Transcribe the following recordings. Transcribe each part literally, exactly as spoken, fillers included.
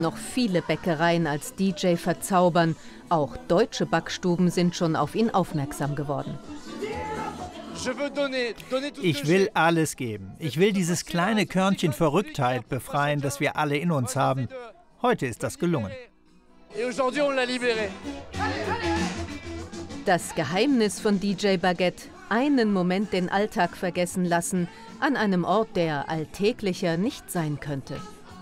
Noch viele Bäckereien als D J verzaubern. Auch deutsche Backstuben sind schon auf ihn aufmerksam geworden. Ich will alles geben. Ich will dieses kleine Körnchen Verrücktheit befreien, das wir alle in uns haben. Heute ist das gelungen. Das Geheimnis von D J Baguette: einen Moment den Alltag vergessen lassen, an einem Ort, der alltäglicher nicht sein könnte.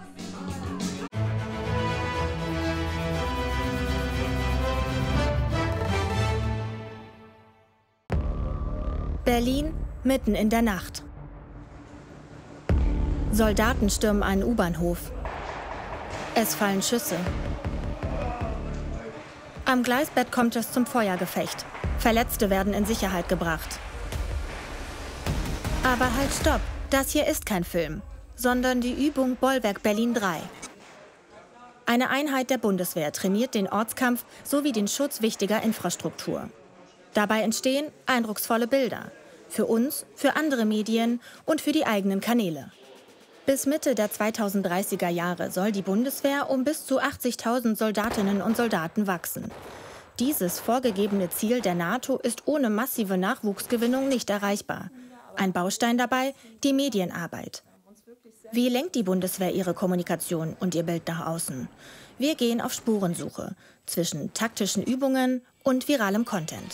Berlin, mitten in der Nacht. Soldaten stürmen einen U-Bahnhof. Es fallen Schüsse. Am Gleisbett kommt es zum Feuergefecht. Verletzte werden in Sicherheit gebracht. Aber halt, stopp! Das hier ist kein Film, sondern die Übung Bollwerk Berlin drei. Eine Einheit der Bundeswehr trainiert den Ortskampf sowie den Schutz wichtiger Infrastruktur. Dabei entstehen eindrucksvolle Bilder. Für uns, für andere Medien und für die eigenen Kanäle. Bis Mitte der zweitausenddreißiger Jahre soll die Bundeswehr um bis zu achtzigtausend Soldatinnen und Soldaten wachsen. Dieses vorgegebene Ziel der NATO ist ohne massive Nachwuchsgewinnung nicht erreichbar. Ein Baustein dabei: die Medienarbeit. Wie lenkt die Bundeswehr ihre Kommunikation und ihr Bild nach außen? Wir gehen auf Spurensuche zwischen taktischen Übungen und viralem Content.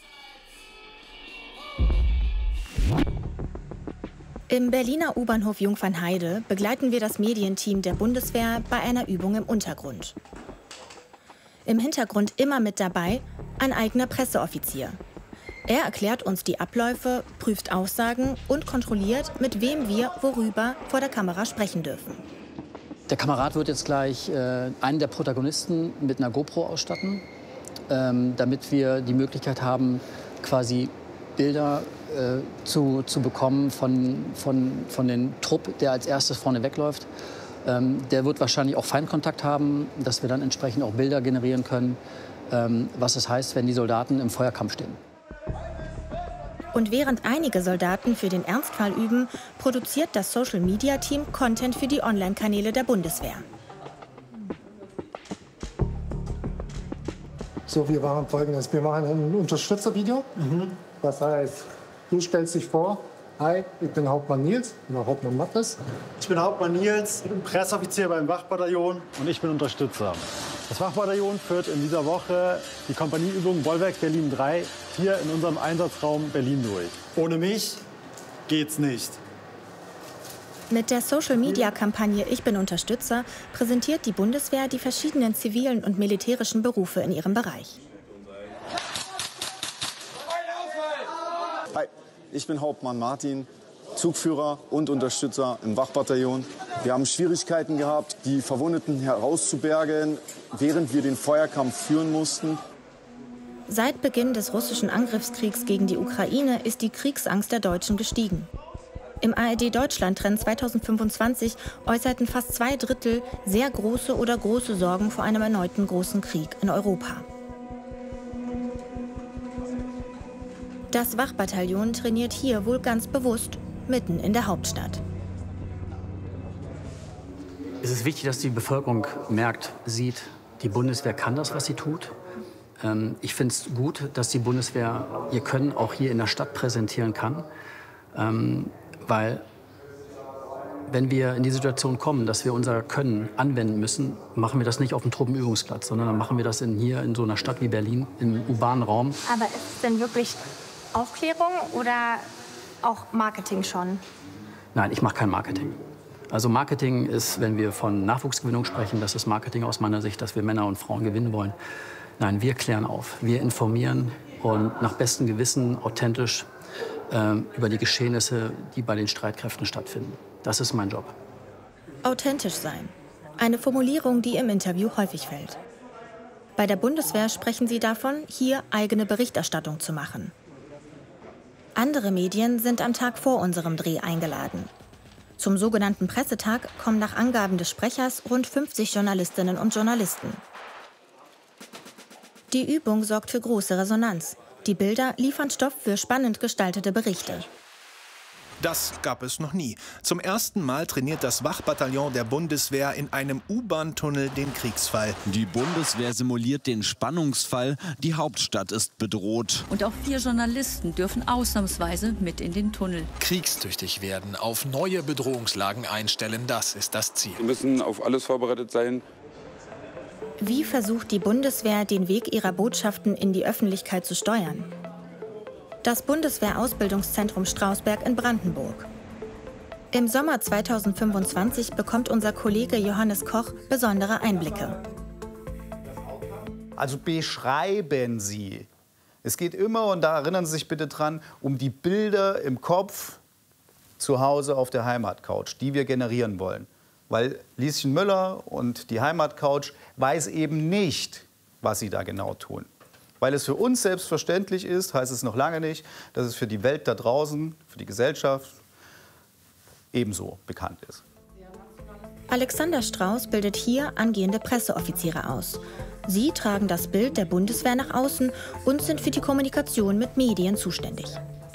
Im Berliner U-Bahnhof Jungfernheide begleiten wir das Medienteam der Bundeswehr bei einer Übung im Untergrund. Im Hintergrund immer mit dabei ein eigener Presseoffizier. Er erklärt uns die Abläufe, prüft Aussagen und kontrolliert, mit wem wir worüber vor der Kamera sprechen dürfen. Der Kamerad wird jetzt gleich äh, einen der Protagonisten mit einer GoPro ausstatten, ähm, damit wir die Möglichkeit haben, quasi Bilder äh, zu, zu bekommen von, von, von dem Trupp, der als erstes vorne wegläuft. Ähm, der wird wahrscheinlich auch Feindkontakt haben, dass wir dann entsprechend auch Bilder generieren können, ähm, was es heißt, wenn die Soldaten im Feuerkampf stehen. Und während einige Soldaten für den Ernstfall üben, produziert das Social-Media-Team Content für die Online-Kanäle der Bundeswehr. So, wir machen Folgendes. Wir machen ein Unterstützervideo. Mhm. Das heißt, du stellst dich vor: Hi, ich bin Hauptmann Nils oder Hauptmann Mattes. Ich bin Hauptmann Nils, Presseoffizier beim Wachbataillon und ich bin Unterstützer. Das Wachbataillon führt in dieser Woche die Kompanieübung Bollwerk Berlin drei hier in unserem Einsatzraum Berlin durch. Ohne mich geht's nicht. Mit der Social-Media-Kampagne Ich bin Unterstützer präsentiert die Bundeswehr die verschiedenen zivilen und militärischen Berufe in ihrem Bereich. Hi, ich bin Hauptmann Martin, Zugführer und Unterstützer im Wachbataillon. Wir haben Schwierigkeiten gehabt, die Verwundeten herauszubergen, während wir den Feuerkampf führen mussten. Seit Beginn des russischen Angriffskriegs gegen die Ukraine ist die Kriegsangst der Deutschen gestiegen. Im A R D-Deutschland-Trend zweitausendfünfundzwanzig äußerten fast zwei Drittel sehr große oder große Sorgen vor einem erneuten großen Krieg in Europa. Das Wachbataillon trainiert hier wohl ganz bewusst mitten in der Hauptstadt. Es ist wichtig, dass die Bevölkerung merkt, sieht, die Bundeswehr kann das, was sie tut. Ähm, ich finde es gut, dass die Bundeswehr ihr Können auch hier in der Stadt präsentieren kann. Ähm, weil, wenn wir in die Situation kommen, dass wir unser Können anwenden müssen, machen wir das nicht auf dem Truppenübungsplatz, sondern dann machen wir das in, hier in so einer Stadt wie Berlin, im urbanen Raum. Aber ist es denn wirklich Aufklärung oder auch Marketing schon? Nein, ich mache kein Marketing. Also Marketing ist, wenn wir von Nachwuchsgewinnung sprechen, das ist Marketing aus meiner Sicht, dass wir Männer und Frauen gewinnen wollen. Nein, wir klären auf, wir informieren und nach bestem Gewissen authentisch äh, über die Geschehnisse, die bei den Streitkräften stattfinden. Das ist mein Job. Authentisch sein. Eine Formulierung, die im Interview häufig fällt. Bei der Bundeswehr sprechen sie davon, hier eigene Berichterstattung zu machen. Andere Medien sind am Tag vor unserem Dreh eingeladen. Zum sogenannten Pressetag kommen nach Angaben des Sprechers rund fünfzig Journalistinnen und Journalisten. Die Übung sorgt für große Resonanz. Die Bilder liefern Stoff für spannend gestaltete Berichte. Das gab es noch nie. Zum ersten Mal trainiert das Wachbataillon der Bundeswehr in einem U-Bahn-Tunnel den Kriegsfall. Die Bundeswehr simuliert den Spannungsfall. Die Hauptstadt ist bedroht. Und auch vier Journalisten dürfen ausnahmsweise mit in den Tunnel. Kriegstüchtig werden, auf neue Bedrohungslagen einstellen, das ist das Ziel. Wir müssen auf alles vorbereitet sein. Wie versucht die Bundeswehr, den Weg ihrer Botschaften in die Öffentlichkeit zu steuern? Das Bundeswehr-Ausbildungszentrum Strausberg in Brandenburg. Im Sommer zweitausendfünfundzwanzig bekommt unser Kollege Johannes Koch besondere Einblicke. Also beschreiben Sie. Es geht immer, und da erinnern Sie sich bitte dran, um die Bilder im Kopf zu Hause auf der Heimatcouch, die wir generieren wollen. Weil Lieschen Müller und die Heimatcouch weiß eben nicht, was sie da genau tun. Weil es für uns selbstverständlich ist, heißt es noch lange nicht, dass es für die Welt da draußen, für die Gesellschaft ebenso bekannt ist. Alexander Strauß bildet hier angehende Presseoffiziere aus. Sie tragen das Bild der Bundeswehr nach außen und sind für die Kommunikation mit Medien zuständig.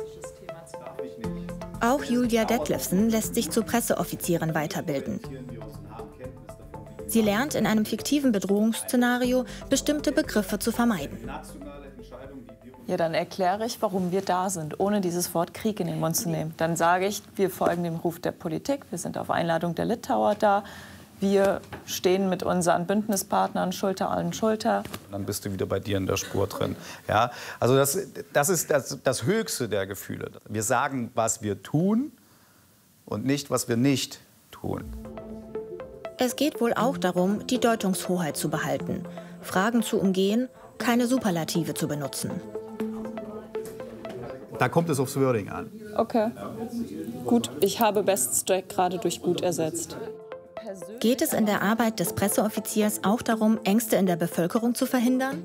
Auch Julia Detlefsen lässt sich zur Presseoffizierin weiterbilden. Sie lernt in einem fiktiven Bedrohungsszenario, bestimmte Begriffe zu vermeiden. Ja, dann erkläre ich, warum wir da sind, ohne dieses Wort Krieg in den Mund zu nehmen. Dann sage ich, wir folgen dem Ruf der Politik, wir sind auf Einladung der Litauer da, wir stehen mit unseren Bündnispartnern Schulter an Schulter. Dann bist du wieder bei dir in der Spur drin. Ja, also das, das ist das, das Höchste der Gefühle. Wir sagen, was wir tun und nicht, was wir nicht tun. Es geht wohl auch darum, die Deutungshoheit zu behalten, Fragen zu umgehen, keine Superlative zu benutzen. Da kommt es aufs Wording an. Okay, gut, ich habe Beststrack gerade durch gut ersetzt. Geht es in der Arbeit des Presseoffiziers auch darum, Ängste in der Bevölkerung zu verhindern?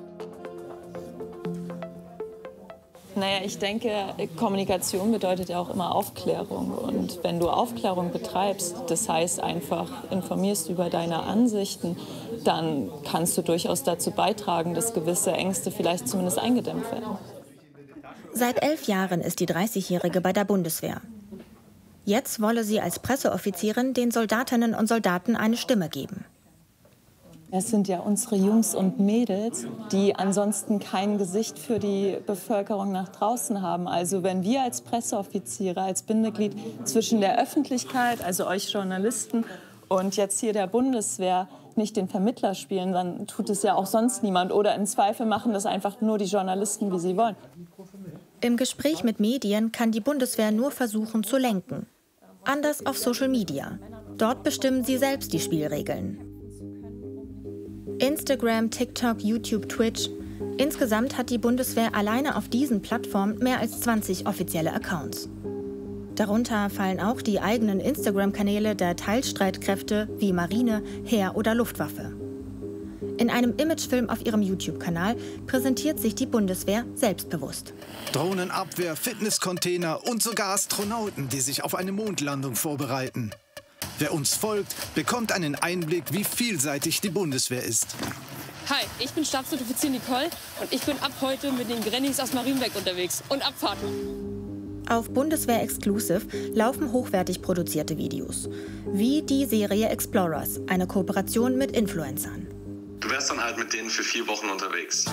Naja, ich denke, Kommunikation bedeutet ja auch immer Aufklärung. Und wenn du Aufklärung betreibst, das heißt einfach informierst über deine Ansichten, dann kannst du durchaus dazu beitragen, dass gewisse Ängste vielleicht zumindest eingedämmt werden. Seit elf Jahren ist die dreißigjährige bei der Bundeswehr. Jetzt wolle sie als Presseoffizierin den Soldatinnen und Soldaten eine Stimme geben. Es sind ja unsere Jungs und Mädels, die ansonsten kein Gesicht für die Bevölkerung nach draußen haben. Also wenn wir als Presseoffiziere, als Bindeglied zwischen der Öffentlichkeit, also euch Journalisten, und jetzt hier der Bundeswehr nicht den Vermittler spielen, dann tut es ja auch sonst niemand. Oder im Zweifel machen das einfach nur die Journalisten, wie sie wollen. Im Gespräch mit Medien kann die Bundeswehr nur versuchen zu lenken. Anders auf Social Media. Dort bestimmen sie selbst die Spielregeln. Instagram, TikTok, YouTube, Twitch. Insgesamt hat die Bundeswehr alleine auf diesen Plattformen mehr als zwanzig offizielle Accounts. Darunter fallen auch die eigenen Instagram-Kanäle der Teilstreitkräfte wie Marine, Heer oder Luftwaffe. In einem Imagefilm auf ihrem YouTube-Kanal präsentiert sich die Bundeswehr selbstbewusst. Drohnenabwehr, Fitnesscontainer und sogar Astronauten, die sich auf eine Mondlandung vorbereiten. Wer uns folgt, bekommt einen Einblick, wie vielseitig die Bundeswehr ist. Hi, ich bin Stabsunteroffizier Nicole und ich bin ab heute mit den Grennings aus Marienberg unterwegs und Abfahrten. Auf Bundeswehr Exclusive laufen hochwertig produzierte Videos, wie die Serie Explorers, eine Kooperation mit Influencern. Du wärst dann halt mit denen für vier Wochen unterwegs.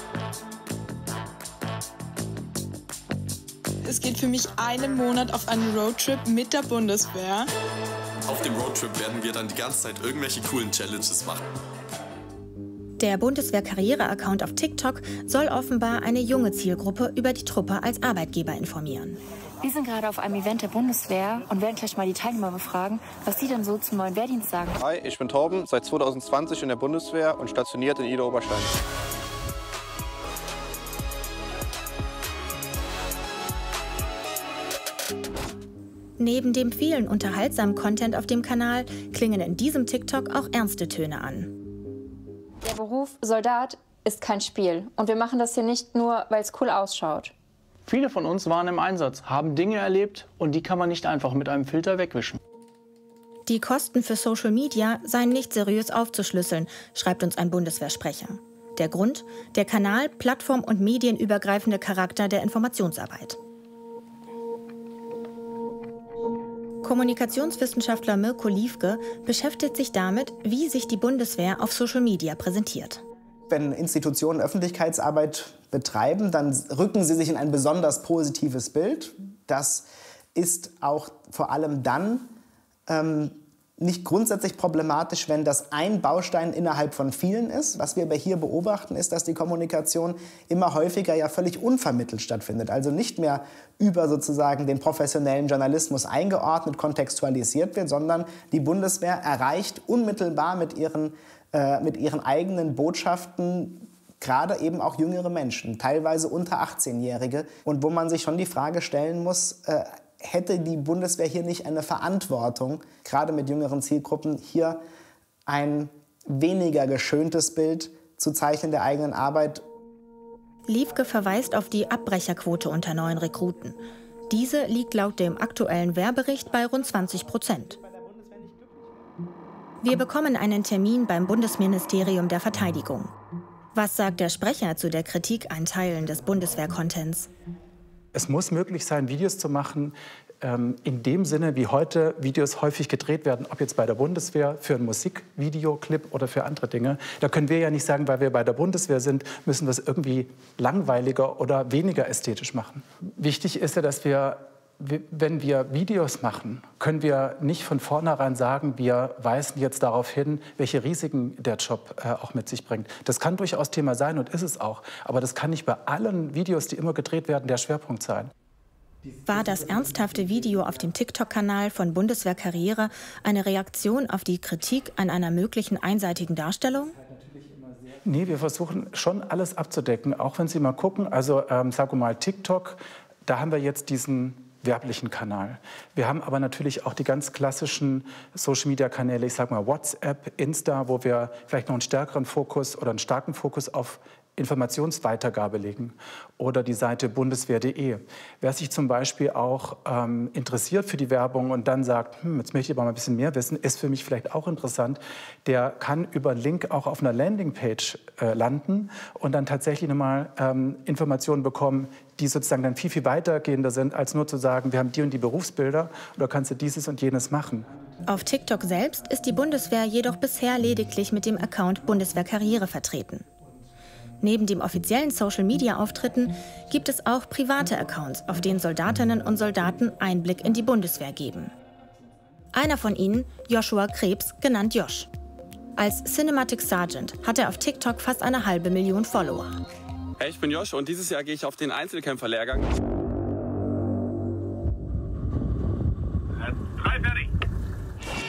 Es geht für mich einen Monat auf einen Roadtrip mit der Bundeswehr. Auf dem Roadtrip werden wir dann die ganze Zeit irgendwelche coolen Challenges machen. Der Bundeswehr-Karriere-Account auf TikTok soll offenbar eine junge Zielgruppe über die Truppe als Arbeitgeber informieren. Wir sind gerade auf einem Event der Bundeswehr und werden gleich mal die Teilnehmer befragen, was sie denn so zum neuen Wehrdienst sagen. Hi, ich bin Torben, seit zweitausendzwanzig in der Bundeswehr und stationiert in Idar-Oberstein. Neben dem vielen unterhaltsamen Content auf dem Kanal klingen in diesem TikTok auch ernste Töne an. Der Beruf Soldat ist kein Spiel und wir machen das hier nicht nur, weil es cool ausschaut. Viele von uns waren im Einsatz, haben Dinge erlebt und die kann man nicht einfach mit einem Filter wegwischen. Die Kosten für Social Media seien nicht seriös aufzuschlüsseln, schreibt uns ein Bundeswehrsprecher. Der Grund? Der Kanal, plattform- und medienübergreifende Charakter der Informationsarbeit. Kommunikationswissenschaftler Mirko Liefke beschäftigt sich damit, wie sich die Bundeswehr auf Social Media präsentiert. Wenn Institutionen Öffentlichkeitsarbeit betreiben, dann rücken sie sich in ein besonders positives Bild. Das ist auch vor allem dann ähm, nicht grundsätzlich problematisch, wenn das ein Baustein innerhalb von vielen ist. Was wir aber hier beobachten, ist, dass die Kommunikation immer häufiger ja völlig unvermittelt stattfindet. Also nicht mehr über sozusagen den professionellen Journalismus eingeordnet, kontextualisiert wird, sondern die Bundeswehr erreicht unmittelbar mit ihren, äh, mit ihren eigenen Botschaften gerade eben auch jüngere Menschen, teilweise unter achtzehnjährige. Und wo man sich schon die Frage stellen muss, äh, hätte die Bundeswehr hier nicht eine Verantwortung, gerade mit jüngeren Zielgruppen, hier ein weniger geschöntes Bild zu zeichnen der eigenen Arbeit? Liefke verweist auf die Abbrecherquote unter neuen Rekruten. Diese liegt laut dem aktuellen Wehrbericht bei rund zwanzig Prozent. Wir bekommen einen Termin beim Bundesministerium der Verteidigung. Was sagt der Sprecher zu der Kritik an Teilen des Bundeswehr-Contents? Es muss möglich sein, Videos zu machen, ähm, in dem Sinne, wie heute Videos häufig gedreht werden, ob jetzt bei der Bundeswehr für einen Musikvideoclip oder für andere Dinge. Da können wir ja nicht sagen, weil wir bei der Bundeswehr sind, müssen wir es irgendwie langweiliger oder weniger ästhetisch machen. Wichtig ist ja, dass wir, wenn wir Videos machen, können wir nicht von vornherein sagen, wir weisen jetzt darauf hin, welche Risiken der Job äh, auch mit sich bringt. Das kann durchaus Thema sein und ist es auch. Aber das kann nicht bei allen Videos, die immer gedreht werden, der Schwerpunkt sein. War das ernsthafte Video auf dem TikTok-Kanal von Bundeswehr Karriere eine Reaktion auf die Kritik an einer möglichen einseitigen Darstellung? Nee, wir versuchen schon alles abzudecken. Auch wenn Sie mal gucken, also ähm, sagen wir mal TikTok, da haben wir jetzt diesen werblichen Kanal. Wir haben aber natürlich auch die ganz klassischen Social-Media-Kanäle, ich sage mal WhatsApp, Insta, wo wir vielleicht noch einen stärkeren Fokus oder einen starken Fokus auf Informationsweitergabe legen. Oder die Seite bundeswehr punkt de. Wer sich zum Beispiel auch ähm, interessiert für die Werbung und dann sagt, hm, jetzt möchte ich aber mal ein bisschen mehr wissen, ist für mich vielleicht auch interessant, der kann über einen Link auch auf einer Landingpage äh, landen und dann tatsächlich nochmal ähm, Informationen bekommen, die sozusagen dann viel, viel weitergehender sind, als nur zu sagen, wir haben die und die Berufsbilder oder kannst du dieses und jenes machen. Auf TikTok selbst ist die Bundeswehr jedoch bisher lediglich mit dem Account Bundeswehr Karriere vertreten. Neben den offiziellen Social-Media-Auftritten gibt es auch private Accounts, auf denen Soldatinnen und Soldaten Einblick in die Bundeswehr geben. Einer von ihnen, Joshua Krebs, genannt Josh. Als Cinematic Sergeant hat er auf TikTok fast eine halbe Million Follower. Hey, ich bin Josh und dieses Jahr gehe ich auf den Einzelkämpferlehrgang.